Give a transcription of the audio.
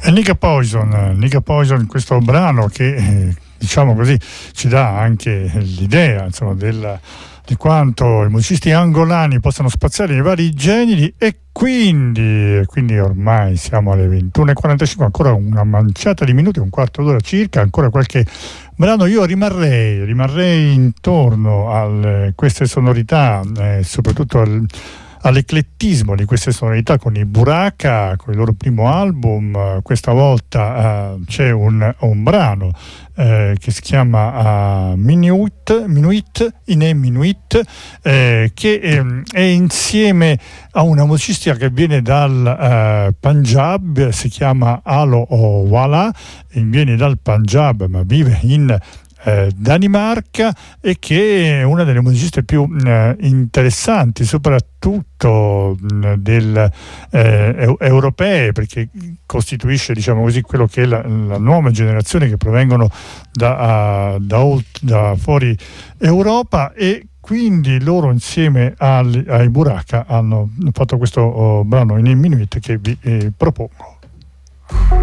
Nika Poison, questo brano che diciamo così ci dà anche l'idea, insomma, di quanto i musicisti angolani possano spaziare nei vari generi, e quindi ormai siamo alle 21:45, ancora una manciata di minuti, un quarto d'ora circa, ancora qualche brano. Io rimarrei intorno a queste sonorità, soprattutto all'eclettismo di queste sonorità con i Buraka, con il loro primo album. Questa volta c'è un brano che si chiama Minuit, che è insieme a una musicista che viene dal Punjab, si chiama Alo Wala, viene dal Punjab ma vive in Danimarca, e che è una delle musiciste più interessanti, soprattutto europee, perché costituisce, diciamo così, quello che è la nuova generazione che provengono da fuori Europa, e quindi loro insieme ai Buraka hanno fatto questo brano in Minuit che vi propongo.